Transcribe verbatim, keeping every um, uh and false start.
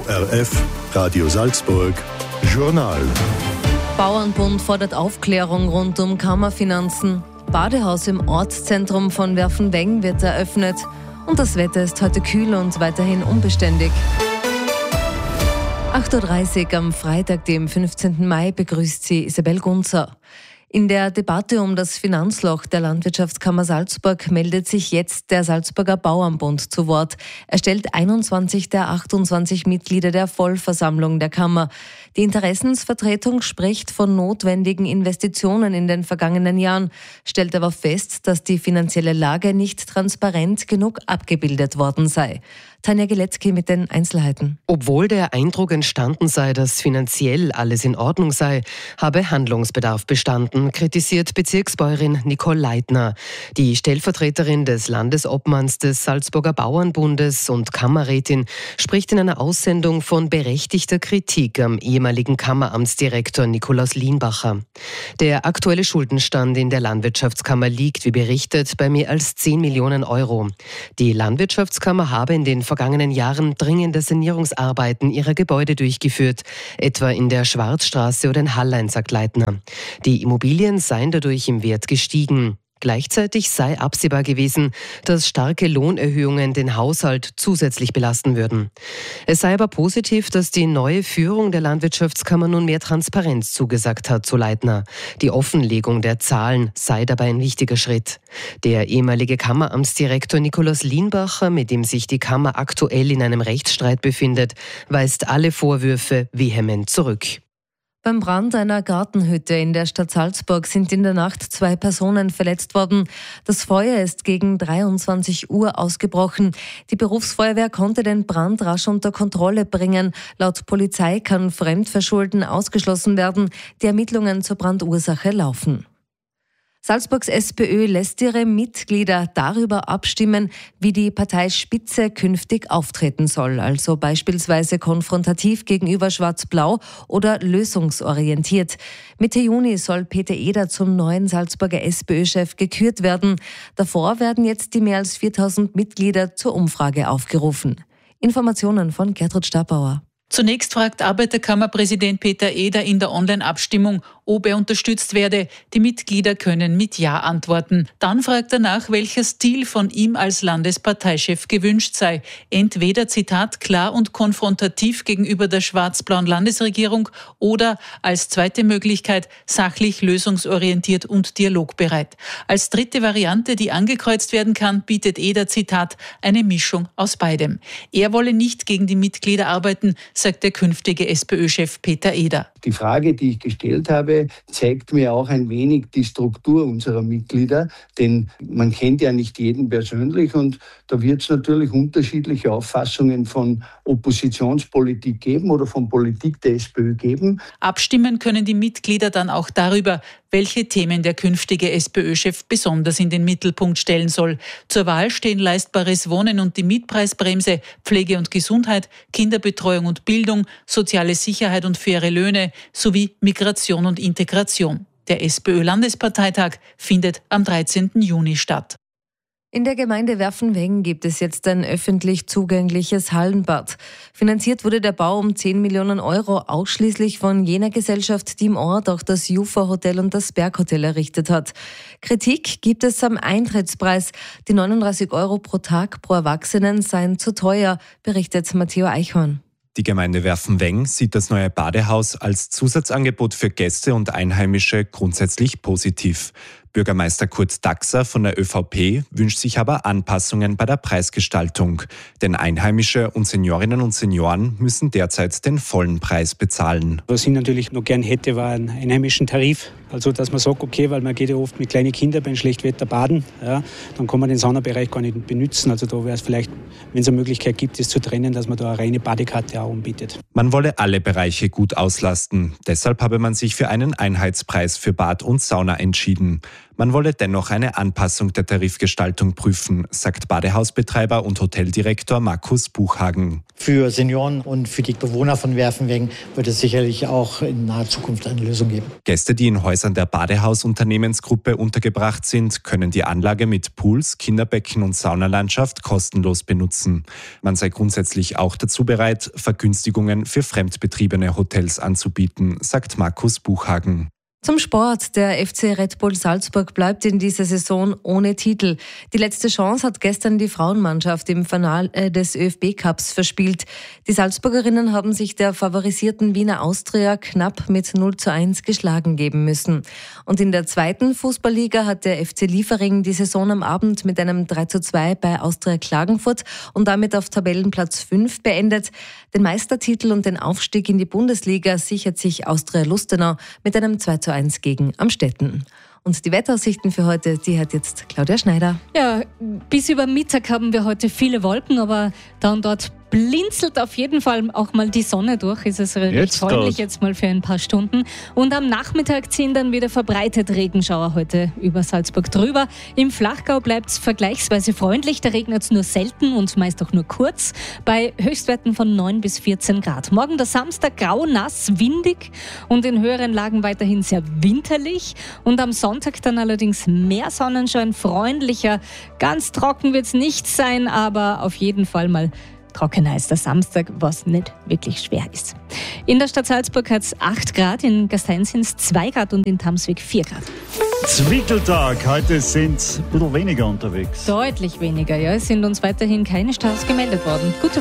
O R F, Radio Salzburg, Journal. Bauernbund fordert Aufklärung rund um Kammerfinanzen. Badehaus im Ortszentrum von Werfenweng wird eröffnet. Und das Wetter ist heute kühl und weiterhin unbeständig. acht Uhr dreißig am Freitag, dem fünfzehnten Mai, begrüßt sie Isabel Gunzer. In der Debatte um das Finanzloch der Landwirtschaftskammer Salzburg meldet sich jetzt der Salzburger Bauernbund zu Wort. Er stellt einundzwanzig der achtundzwanzig Mitglieder der Vollversammlung der Kammer. Die Interessensvertretung spricht von notwendigen Investitionen in den vergangenen Jahren, stellt aber fest, dass die finanzielle Lage nicht transparent genug abgebildet worden sei. Tanja Gilecki mit den Einzelheiten. Obwohl der Eindruck entstanden sei, dass finanziell alles in Ordnung sei, habe Handlungsbedarf bestanden, kritisiert Bezirksbäuerin Nicole Leitner. Die Stellvertreterin des Landesobmanns des Salzburger Bauernbundes und Kammerrätin spricht in einer Aussendung von berechtigter Kritik am ehemaligen Kammeramtsdirektor Nikolaus Lienbacher. Der aktuelle Schuldenstand in der Landwirtschaftskammer liegt, wie berichtet, bei mehr als zehn Millionen Euro. Die Landwirtschaftskammer habe in den vergangenen Jahren dringende Sanierungsarbeiten ihrer Gebäude durchgeführt, etwa in der Schwarzstraße oder in Hallein, sagt Leitner. Die Immobilien seien dadurch im Wert gestiegen. Gleichzeitig sei absehbar gewesen, dass starke Lohnerhöhungen den Haushalt zusätzlich belasten würden. Es sei aber positiv, dass die neue Führung der Landwirtschaftskammer nun mehr Transparenz zugesagt hat, so Leitner. Die Offenlegung der Zahlen sei dabei ein wichtiger Schritt. Der ehemalige Kammeramtsdirektor Nikolaus Lienbacher, mit dem sich die Kammer aktuell in einem Rechtsstreit befindet, weist alle Vorwürfe vehement zurück. Beim Brand einer Gartenhütte in der Stadt Salzburg sind in der Nacht zwei Personen verletzt worden. Das Feuer ist gegen dreiundzwanzig Uhr ausgebrochen. Die Berufsfeuerwehr konnte den Brand rasch unter Kontrolle bringen. Laut Polizei kann Fremdverschulden ausgeschlossen werden. Die Ermittlungen zur Brandursache laufen. Salzburgs SPÖ lässt ihre Mitglieder darüber abstimmen, wie die Parteispitze künftig auftreten soll, also beispielsweise konfrontativ gegenüber Schwarz-Blau oder lösungsorientiert. Mitte Juni soll Peter Eder zum neuen Salzburger SPÖ-Chef gekürt werden. Davor werden jetzt die mehr als viertausend Mitglieder zur Umfrage aufgerufen. Informationen von Gertrud Stabauer. Zunächst fragt Arbeiterkammerpräsident Peter Eder in der Online-Abstimmung, ob er unterstützt werde. Die Mitglieder können mit Ja antworten. Dann fragt er nach, welcher Stil von ihm als Landesparteichef gewünscht sei. Entweder, Zitat, klar und konfrontativ gegenüber der schwarz-blauen Landesregierung oder als zweite Möglichkeit sachlich, lösungsorientiert und dialogbereit. Als dritte Variante, die angekreuzt werden kann, bietet Eder, Zitat, eine Mischung aus beidem. Er wolle nicht gegen die Mitglieder arbeiten, sagt der künftige SPÖ-Chef Peter Eder. Die Frage, die ich gestellt habe, zeigt mir auch ein wenig die Struktur unserer Mitglieder, denn man kennt ja nicht jeden persönlich und da wird es natürlich unterschiedliche Auffassungen von Oppositionspolitik geben oder von Politik der SPÖ geben. Abstimmen können die Mitglieder dann auch darüber, welche Themen der künftige SPÖ-Chef besonders in den Mittelpunkt stellen soll. Zur Wahl stehen leistbares Wohnen und die Mietpreisbremse, Pflege und Gesundheit, Kinderbetreuung und Bildung, soziale Sicherheit und faire Löhne sowie Migration und Integration. Der SPÖ-Landesparteitag findet am dreizehnten Juni statt. In der Gemeinde Werfenweng gibt es jetzt ein öffentlich zugängliches Hallenbad. Finanziert wurde der Bau um zehn Millionen Euro ausschließlich von jener Gesellschaft, die im Ort auch das Jufa-Hotel und das Berghotel errichtet hat. Kritik gibt es am Eintrittspreis. Die neununddreißig Euro pro Tag pro Erwachsenen seien zu teuer, berichtet Matteo Eichhorn. Die Gemeinde Werfenweng sieht das neue Badehaus als Zusatzangebot für Gäste und Einheimische grundsätzlich positiv. Bürgermeister Kurt Daxer von der ÖVP wünscht sich aber Anpassungen bei der Preisgestaltung. Denn Einheimische und Seniorinnen und Senioren müssen derzeit den vollen Preis bezahlen. Was ich natürlich noch gern hätte, war einen einheimischen Tarif. Also dass man sagt, okay, weil man geht ja oft mit kleinen Kindern bei schlechtem Wetter baden, ja, dann kann man den Saunabereich gar nicht benutzen. Also da wäre es vielleicht, wenn es eine Möglichkeit gibt, das zu trennen, dass man da eine reine Badekarte auch anbietet. Man wolle alle Bereiche gut auslasten. Deshalb habe man sich für einen Einheitspreis für Bad und Sauna entschieden. Man wolle dennoch eine Anpassung der Tarifgestaltung prüfen, sagt Badehausbetreiber und Hoteldirektor Markus Buchhagen. Für Senioren und für die Bewohner von Werfenweng wird es sicherlich auch in naher Zukunft eine Lösung geben. Gäste, die in Häusern der Badehausunternehmensgruppe untergebracht sind, können die Anlage mit Pools, Kinderbecken und Saunalandschaft kostenlos benutzen. Man sei grundsätzlich auch dazu bereit, Vergünstigungen für fremdbetriebene Hotels anzubieten, sagt Markus Buchhagen. Zum Sport. Der F C Red Bull Salzburg bleibt in dieser Saison ohne Titel. Die letzte Chance hat gestern die Frauenmannschaft im Finale des ÖFB Cups verspielt. Die Salzburgerinnen haben sich der favorisierten Wiener Austria knapp mit null zu eins geschlagen geben müssen. Und in der zweiten Fußballliga hat der F C Liefering die Saison am Abend mit einem drei zu zwei bei Austria Klagenfurt und damit auf Tabellenplatz fünf beendet. Den Meistertitel und den Aufstieg in die Bundesliga sichert sich Austria Lustenau mit einem zwei zu eins gegen Amstetten. Und die Wetteraussichten für heute, die hat jetzt Claudia Schneider. Ja, bis über Mittag haben wir heute viele Wolken, aber da und dort blinzelt auf jeden Fall auch mal die Sonne durch. Ist es recht freundlich jetzt mal für ein paar Stunden. Und am Nachmittag ziehen dann wieder verbreitet Regenschauer heute über Salzburg drüber. Im Flachgau bleibt es vergleichsweise freundlich. Da regnet es nur selten und meist auch nur kurz. Bei Höchstwerten von neun bis vierzehn Grad. Morgen der Samstag grau, nass, windig und in höheren Lagen weiterhin sehr winterlich. Und am Sonntag dann allerdings mehr Sonnenschein, freundlicher. Ganz trocken wird es nicht sein, aber auf jeden Fall mal trockener als der Samstag, was nicht wirklich schwer ist. In der Stadt Salzburg hat es acht Grad, in Gastein sind es zwei Grad und in Tamsweg vier Grad. Zwickeltag, heute sind ein bisschen weniger unterwegs. Deutlich weniger, ja. Es sind uns weiterhin keine Staus gemeldet worden. Gute